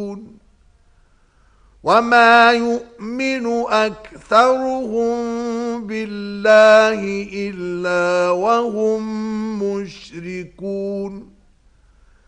يعدلون وما يؤمن أكثرهم بالله إلا وهم مشركون